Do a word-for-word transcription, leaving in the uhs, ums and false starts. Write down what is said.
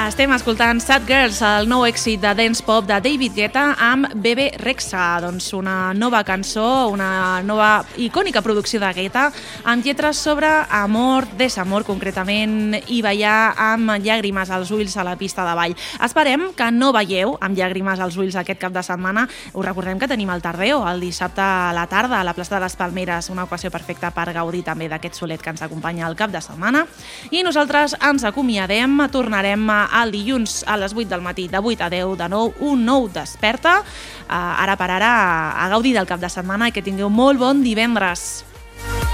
Estem escoltant Sad Girls, el nou èxit de dance pop de David Guetta amb Bebe Rexha, doncs una nova cançó, una nova icònica producció de Guetta, amb lletres sobre amor, desamor concretament, i ballar amb llàgrimes als ulls a la pista de ball. Esperem que no veieu amb llàgrimes als ulls aquest cap de setmana. Us recordem que tenim el Tardeo, el dissabte a la tarda a la plaça de les Palmeres, una ocasió perfecta per gaudir també d'aquest solet que ens acompanya el cap de setmana. I nosaltres ens acomiadem, tornarem a el dilluns a les vuit del matí, de vuit a deu, de nou, un nou Desperta. Uh, ara per ara, a gaudir del cap de setmana i que tingueu molt bon divendres.